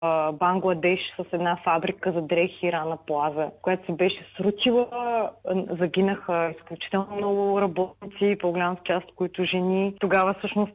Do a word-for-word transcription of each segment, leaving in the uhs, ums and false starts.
а, Бангладеш с една фабрика за дрехи Рана Плаза, която се беше срутила. Загинаха изключително много работници, по-голяма част от които жени. Тогава всъщност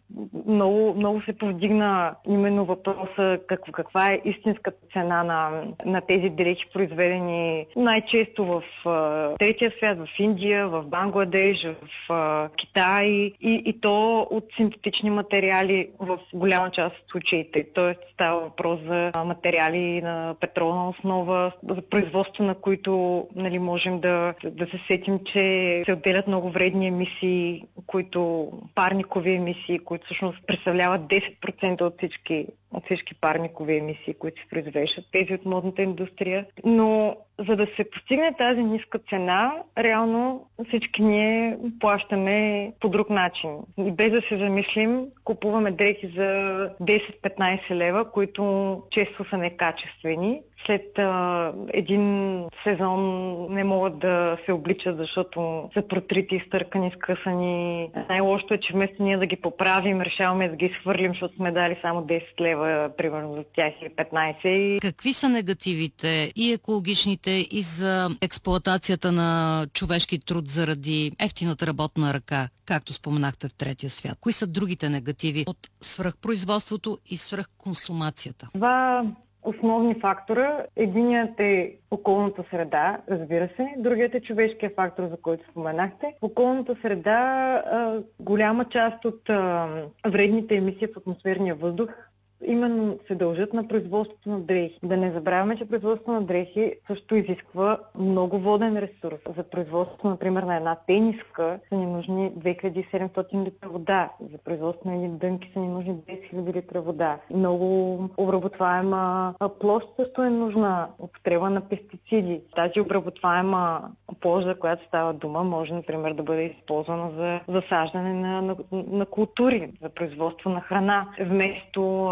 много, много се повдигна именно въпроса как, каква е истинската цена на, на тези дрехи, произведени най-често в а, третия свят, в Индия, в Бангладеш, в а, Китай и, и то от синтетични материали в голяма част от случаите. Тоест става въпрос за материали на петролна основа, за производство на които, нали, можем да, да се сетим, че се отделят много вредни емисии, които парникови емисии, които всъщност представляват десет процента от всички, от всички парникови емисии, които се произвеждат, тези от модната индустрия. Но за да се постигне тази ниска цена, реално всички ние плащаме по друг начин. И без да се замислим, купуваме дрехи за десет-петнайсет лева, които често са некачествени. След а, един сезон не могат да се обличат, защото са протрити, изтъркани, скъсани. Най-лошото е, че вместо ние да ги поправим, решаваме да ги изхвърлим, защото сме дали само десет лева, примерно за тях или петнайсет. Какви са негативите и екологичните, и за експлоатацията на човешки труд заради ефтината работна ръка, както споменахте в третия свят? Кои са другите негативи от свръхпроизводството и свръхконсумацията? Два основни фактора. Единият е околната среда, разбира се. Другият е човешкия фактор, за който споменахте. В околната среда голяма част от вредните емисии в атмосферния въздух именно се дължат на производството на дрехи. Да не забравяме, че производството на дрехи също изисква много воден ресурс. За производството, например, на една тениска са ни нужни две хиляди и седемстотин литра вода. За производството на едни дънки са ни нужни десет хиляди литра вода. Много обработваема площ също е нужна, употреба на пестициди. Тази обработваема площ, за която става дума, може, например, да бъде използвана за засаждане на, на, на култури, за производство на храна. Вместо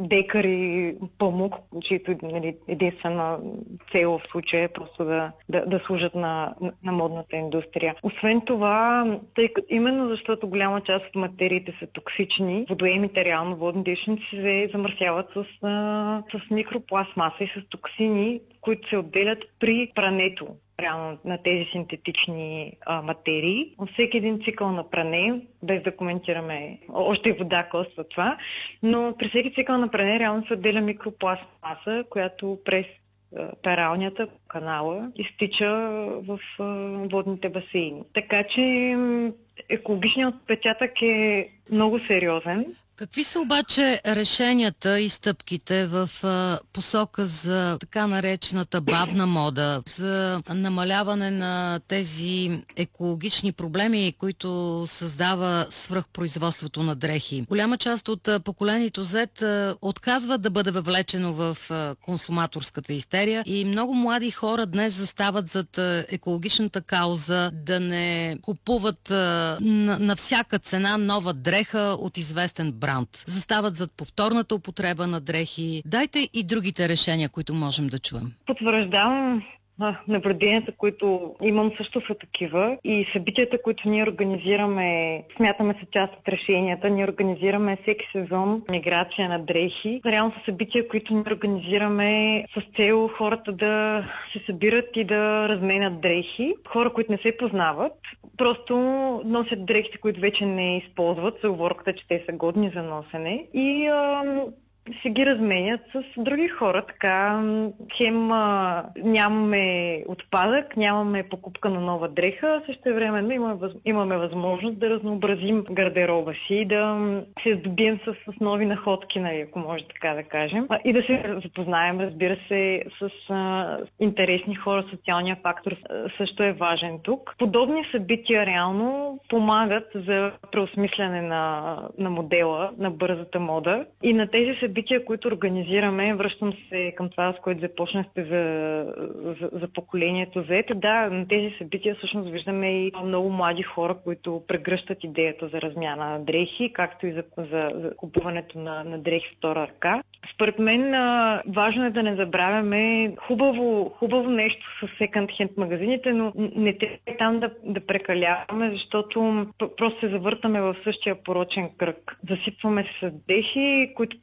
декари памук, чието, нали, единствена цел в случая е просто да, да, да служат на, на модната индустрия. Освен това, тъй като, именно защото голяма част от материите са токсични, водоемите реално водни източници се замърсяват с, а, с микропластмаса и с токсини, които се отделят при прането реално на тези синтетични а, материи. Всеки един цикъл на пране, без да коментираме, още и вода коства това, но при всеки цикъл на пране реално се отделя микропластмаса, която през а, пералнята, канала, изтича в а, водните басейни. Така че екологичният отпечатък е много сериозен. Какви са обаче решенията и стъпките в а, посока за така наречената бавна мода, за намаляване на тези екологични проблеми, които създава свръхпроизводството на дрехи? Голяма част от а, поколението Z а, отказва да бъде въвлечено в а, консуматорската истерия и много млади хора днес застават зад а, екологичната кауза да не купуват а, на, на всяка цена нова дреха от известен бранд. Застават зад повторната употреба на дрехи. Дайте и другите решения, които можем да чуем. Потвърждавам наблюденията, които имам, също са такива и събитията, които ние организираме, смятаме са част от решенията. Ние организираме всеки сезон миграция на дрехи. Реално са събития, които ние организираме с цел хората да се събират и да разменят дрехи. Хора, които не се познават, просто носят дрехите, които вече не използват, с уговорката, че те са годни за носене и а, се ги разменят с други хора. Така хем а, нямаме отпадък, нямаме покупка на нова дреха, същевременно имаме, въз, имаме възможност да разнообразим гардероба си, да се здобием с, с нови находки, нали, ако може така да кажем, а, и да се запознаем, разбира се, с а, интересни хора. Социалния фактор също е важен тук. Подобни събития реално помагат за преосмисляне на, на модела, на бързата мода и на тези събития, които организираме, връщам се към това, с което започнахте за, за, за поколението Z. Да, на тези събития всъщност виждаме и много млади хора, които прегръщат идеята за размяна на дрехи, както и за, за, за купуването на, на дрехи втора ръка. Според мен важно е да не забравяме хубаво, хубаво нещо с секонд-хенд магазините, но не трябва там да, да прекаляваме, защото просто се завъртаме в същия порочен кръг. Засипваме се с дрехи, които после се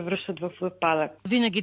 превръщат в отпадък. Винаги